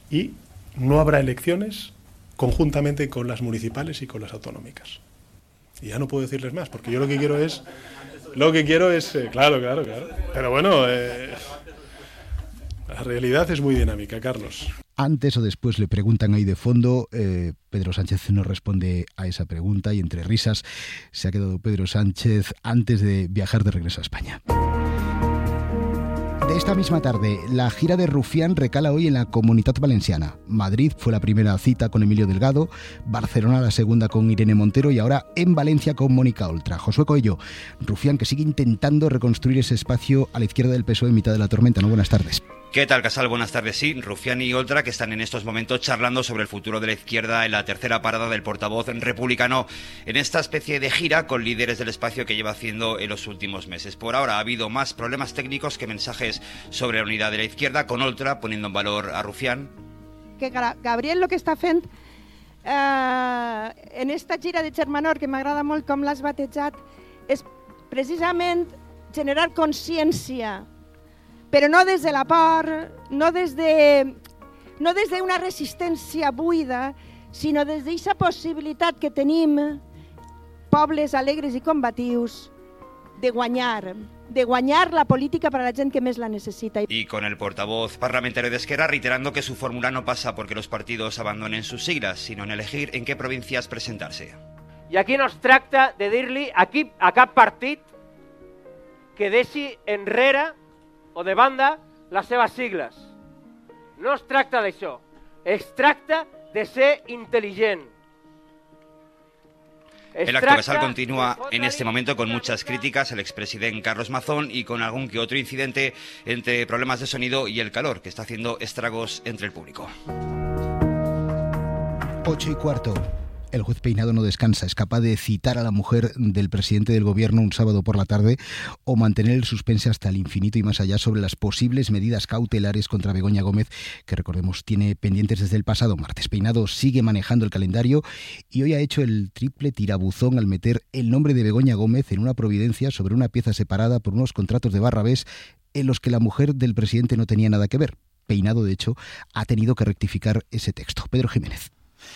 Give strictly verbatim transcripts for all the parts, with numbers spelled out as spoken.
y no habrá elecciones conjuntamente con las municipales y con las autonómicas. Y ya no puedo decirles más, porque yo lo que quiero es... Lo que quiero es... Eh, claro, claro, claro. Pero bueno, eh, la realidad es muy dinámica, Carlos. Antes o después le preguntan ahí de fondo, eh, Pedro Sánchez no responde a esa pregunta y entre risas se ha quedado Pedro Sánchez antes de viajar de regreso a España. De esta misma tarde, la gira de Rufián recala hoy en la Comunitat Valenciana. Madrid fue la primera cita con Emilio Delgado, Barcelona la segunda con Irene Montero y ahora en Valencia con Mónica Oltra. Josué Coello, Rufián que sigue intentando reconstruir ese espacio a la izquierda del P S O E en mitad de la tormenta. ¿No? Buenas tardes. ¿Qué tal, Casal? Buenas tardes. Sí, Rufián y Oltra que están en estos momentos charlando sobre el futuro de la izquierda en la tercera parada del portavoz republicano en esta especie de gira con líderes del espacio que lleva haciendo en los últimos meses. Por ahora ha habido más problemas técnicos que mensajes sobre la unidad de la izquierda, con Oltra poniendo en valor a Rufián. Que Gabriel lo que està fent eh, en esta gira de Germanor, que m'agrada molt com l'has batejat, és precisament generar consciència, però no des de la por, no des de, no des d'una resistència buida, sinó des d'aquesta possibilitat que tenim, pobles alegres i combatius, de guanyar, de guanyar la política para la gent que més la necesita. Y con el portavoz parlamentario de Esquerra reiterando que su fórmula no pasa porque los partidos abandonen sus siglas, sino en elegir en qué provincias presentarse. I aquí no es tracta de dir-li aquí a cap partit que deixi enrere o de banda les seves sigles. No es tracta d'això, es tracta de ser intel·ligent. El acto Casal continúa en este momento con muchas críticas al expresidente Carlos Mazón y con algún que otro incidente entre problemas de sonido y el calor que está haciendo estragos entre el público. Ocho y cuarto. El juez Peinado no descansa, es capaz de citar a la mujer del presidente del gobierno un sábado por la tarde o mantener el suspense hasta el infinito y más allá sobre las posibles medidas cautelares contra Begoña Gómez, que recordemos tiene pendientes desde el pasado martes. Peinado sigue manejando el calendario y hoy ha hecho el triple tirabuzón al meter el nombre de Begoña Gómez en una providencia sobre una pieza separada por unos contratos de Barrabés en los que la mujer del presidente no tenía nada que ver. Peinado, de hecho, ha tenido que rectificar ese texto. Pedro Jiménez.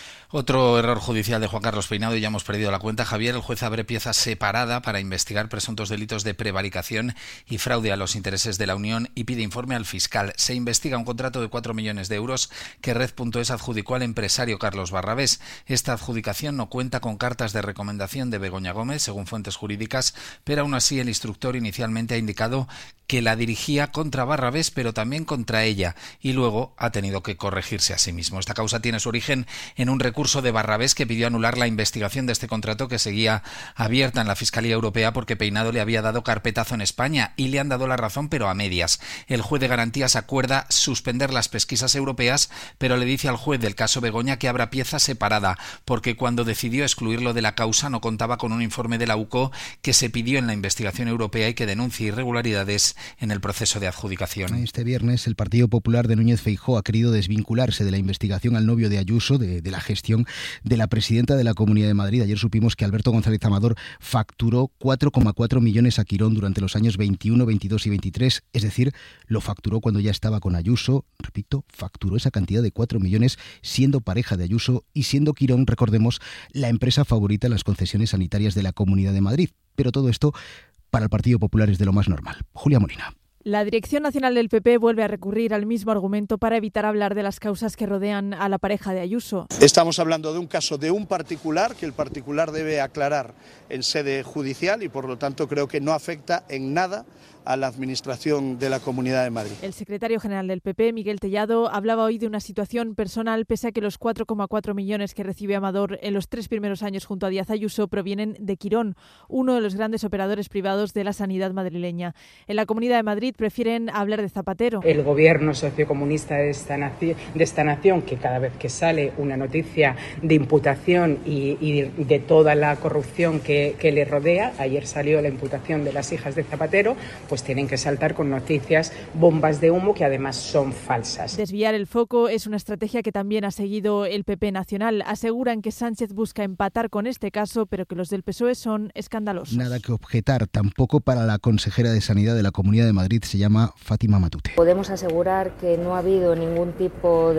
Otro error judicial de Juan Carlos Peinado, y ya hemos perdido la cuenta. Javier, el juez abre pieza separada para investigar presuntos delitos de prevaricación y fraude a los intereses de la Unión y pide informe al fiscal. Se investiga un contrato de cuatro millones de euros que Red punto es adjudicó al empresario Carlos Barrabés. Esta adjudicación no cuenta con cartas de recomendación de Begoña Gómez, según fuentes jurídicas, pero aún así el instructor inicialmente ha indicado que la dirigía contra Barrabés, pero también contra ella, y luego ha tenido que corregirse a sí mismo. Esta causa tiene su origen en un recurso de Barrabés que pidió anular la investigación de este contrato que seguía abierta en la Fiscalía Europea porque Peinado le había dado carpetazo en España y le han dado la razón, pero a medias. El juez de garantías acuerda suspender las pesquisas europeas, pero le dice al juez del caso Begoña que abra pieza separada, porque cuando decidió excluirlo de la causa no contaba con un informe de la U C O que se pidió en la investigación europea y que denuncia irregularidades en el proceso de adjudicación. Este viernes el Partido Popular de Núñez Feijóo ha querido desvincularse de la investigación al novio de Ayuso, de, de la gestión de la presidenta de la Comunidad de Madrid. Ayer supimos que Alberto González Amador facturó cuatro coma cuatro millones a Quirón durante los años veintiuno, veintidós y veintitrés, es decir, lo facturó cuando ya estaba con Ayuso. Repito, facturó esa cantidad de cuatro millones siendo pareja de Ayuso y siendo Quirón, recordemos, la empresa favorita en las concesiones sanitarias de la Comunidad de Madrid. Pero todo esto para el Partido Popular es de lo más normal. Julia Molina. La Dirección Nacional del P P vuelve a recurrir al mismo argumento para evitar hablar de las causas que rodean a la pareja de Ayuso. Estamos hablando de un caso de un particular que el particular debe aclarar en sede judicial y por lo tanto creo que no afecta en nada a la Administración de la Comunidad de Madrid. El secretario general del P P, Miguel Tellado, hablaba hoy de una situación personal pese a que los cuatro coma cuatro millones que recibe Amador en los tres primeros años junto a Díaz Ayuso provienen de Quirón, uno de los grandes operadores privados de la sanidad madrileña. En la Comunidad de Madrid prefieren hablar de Zapatero. El gobierno sociocomunista de esta nación, de esta nación que cada vez que sale una noticia de imputación y, y de toda la corrupción que, que le rodea, ayer salió la imputación de las hijas de Zapatero, pues tienen que saltar con noticias, bombas de humo que además son falsas. Desviar el foco es una estrategia que también ha seguido el P P nacional. Aseguran que Sánchez busca empatar con este caso, pero que los del P S O E son escandalosos. Nada que objetar, tampoco para la consejera de Sanidad de la Comunidad de Madrid, se llama Fátima Matute. Podemos asegurar que no ha habido ningún tipo de